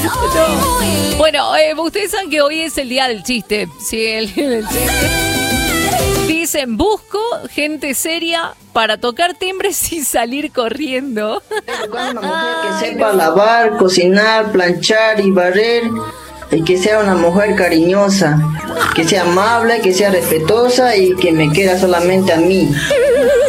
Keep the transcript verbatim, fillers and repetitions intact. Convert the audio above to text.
No. Bueno, eh, ustedes saben que hoy es el día del chiste. Sí, el día del chiste. Dicen, busco gente seria para tocar timbres y salir corriendo. Una mujer que sepa lavar, cocinar, planchar y barrer, y que sea una mujer cariñosa, que sea amable, que sea respetuosa y que me quiera solamente a mí.